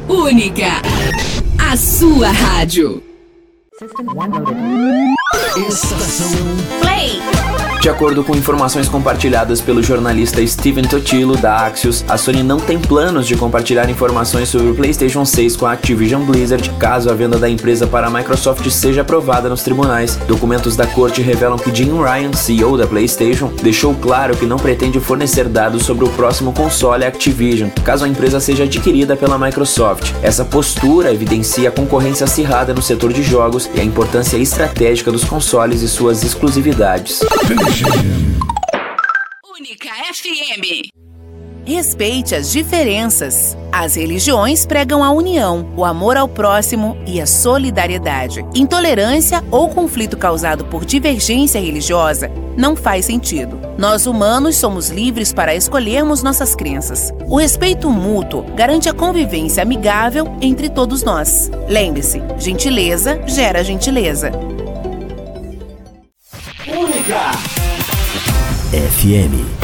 Única, a sua rádio. Estação Play. De acordo com informações compartilhadas pelo jornalista Steven Totilo, da Axios, a Sony não tem planos de compartilhar informações sobre o PlayStation 6 com a Activision Blizzard, caso a venda da empresa para a Microsoft seja aprovada nos tribunais. Documentos da corte revelam que Jim Ryan, CEO da PlayStation, deixou claro que não pretende fornecer dados sobre o próximo console Activision, caso a empresa seja adquirida pela Microsoft. Essa postura evidencia a concorrência acirrada no setor de jogos e a importância estratégica dos consoles e suas exclusividades. Única FM. Respeite as diferenças. As religiões pregam a união, o amor ao próximo e a solidariedade. Intolerância ou conflito causado por divergência religiosa não faz sentido. Nós humanos somos livres para escolhermos nossas crenças. O respeito mútuo garante a convivência amigável entre todos nós. Lembre-se, gentileza gera gentileza. Única FM.